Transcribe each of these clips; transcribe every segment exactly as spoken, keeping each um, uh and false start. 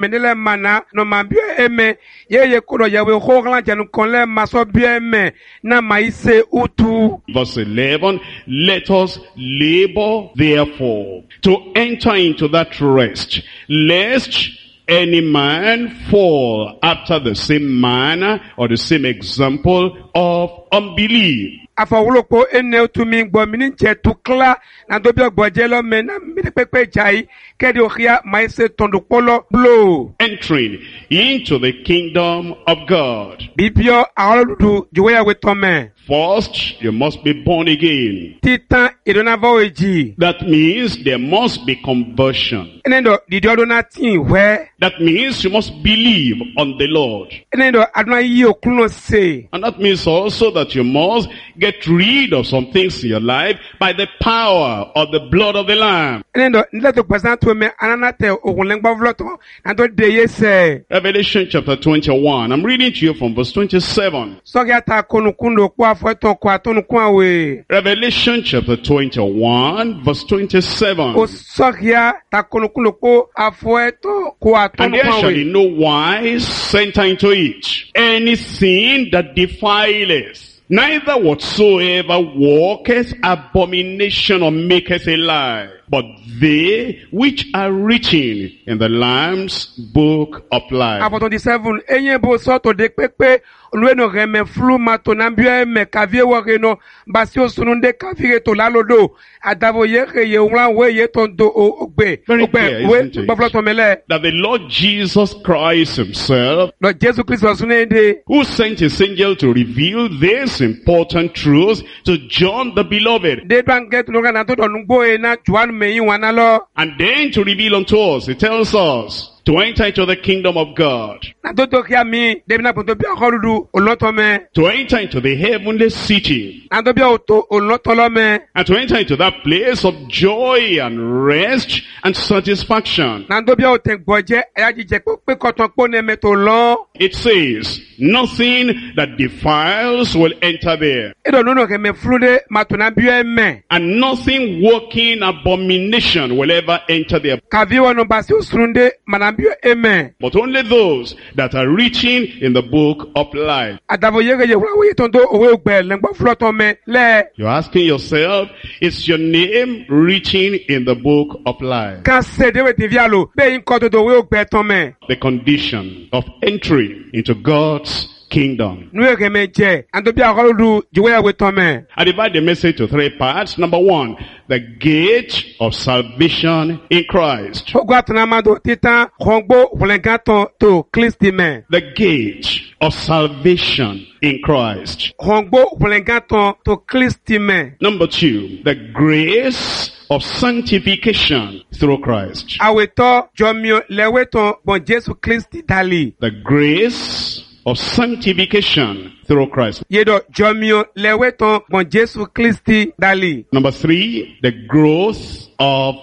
menele mana no mambio eme ye ye kodo yawe khogla janu konle maso bieme na maise utu. Verse eleven, let us labor therefore to enter into that rest, lest any man fall after the same manner or the same example of unbelief. Afawuloko ene utumi ngbo mini nche tukla na dobi ogboje lo me na mi pepe jai kedi okhia maise tondopolo blow. Entering into the kingdom of God. Bibio awoludu juwe we tome. First, you must be born again. Titan idonavo eji. That means there must be conversion. Enendo didiodo na tin we. That means you must believe on the Lord. Enendo aduna yi okuno se. And that means also that you must get rid of some things in your life by the power of the blood of the Lamb. Enendo nileto presento me ananate ogunlengba vloto na do de yese. Revelation chapter twenty-one. I'm reading to you from verse twenty-seven. Sogiata konukundo kwa fweto kwa tonu kwa we. Revelation chapter twenty-one verse twenty-seven. O sogia ta konukundo kwa afweto kwa tonu And there kwa shall we. in no wise enter into it anything that defileth, neither whatsoever walketh abomination or maketh a lie, but they which are written in the Lamb's book of life. Apo twenty-seven enye bo soto de pepe lueno reme flu mato nambio me kavie wareno basio sununde kavire to lalodo adavo yeke ye unla we ye tondo ogbe Very ogbe clear, we isn't it? bablo to mele That the Lord Jesus Christ himself, no Jesus Christ was sunende who sent his angel to reveal this important truth to John the beloved, de banget no kana to nugbo e na juan me yin wana lo and then to reveal unto us, he tells us to enter into the kingdom of God, na to to kia mi de na ponto bi akoludu oloto me to enter into the heavenly city, na to bi oto oloto lo me and to enter into that place of joy and rest and satisfaction. na to bi o ten gboje eya jije pe koton po ne me to lo It says, nothing that defiles will enter there, e do no no ke me flude mato na bio me and nothing working abomination will ever enter there, kavi wono basi usunde manambio eme but only those that are written in the book of life. adavo yege ye wura we tondo owe ogbe lengbo floto me le You're asking yourself, is your name written in the book of life? kan se de we devialo be yin ko to we ogbe ton me The condition of entry into God's kingdom. nu ege me je ando bi akoludu juwe we ton me I divide the message to three parts. Number one, the gate of salvation in Christ. ogo atana mado titan khongbo wulengaton to Kristi me The gate of salvation in Christ. khongbo wulengaton to Kristi me Number two, the grace of sanctification through Christ. aweto jomio leweton bon Jesu Kristi dali The grace of sanctification through Christ. yedo jomio leweton bon Jesu Kristi dali Number three, the growth of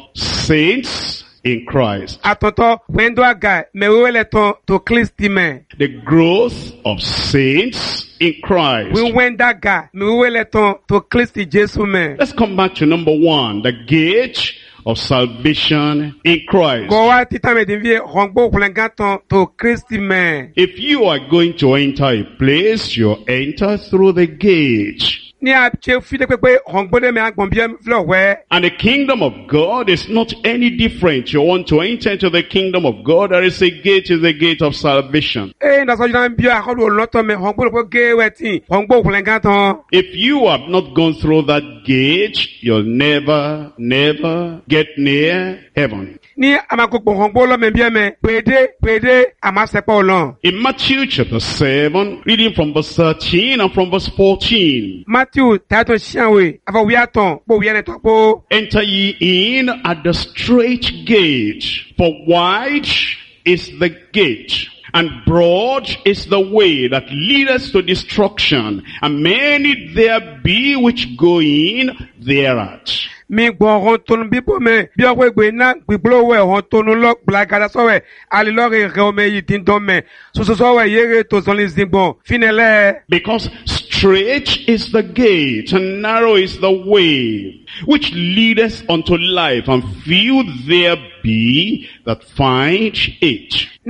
saints in Christ. atonto wendo aga meweleton to Kristi me The growth of saints in Christ. we wenda ga meweleton to Kristi Jesu me Let's come back to number one, the gate of salvation in Christ. go wa titan me devie khongbo wulengaton to Kristi me If you are going to enter a place, you enter through the gate. ni a che fi de pepe khongbo de me agbon bi flo we And the kingdom of God is not any different. You want to enter into the kingdom of God, there is a gate, is the gate of salvation. e na so jan bi akolu oloto me khongbo ko ge wetin khongbo wulengaton If you have not gone through that gate, you'll never, never get near heaven. ni amakoko khongbo lo me bi me pede pede amasepo olon In Matthew chapter seven, reading from verse thirteen and from verse fourteen. Matthew tato sianwe ava wiaton po wiene to po Enter ye in at the straight gate, for wide is the gate, and broad is the way that leadeth to destruction, and many there be which go in thereat. mi gbon hon tonu bibo me bi owe gbe na gbigbo we hon tonu lo blagada so we ali lo re re o me yi tin don me so so so we yere to so lin zigbon finele Because straight is the gate, and narrow is the way, which leadeth unto life, and few there be that find it.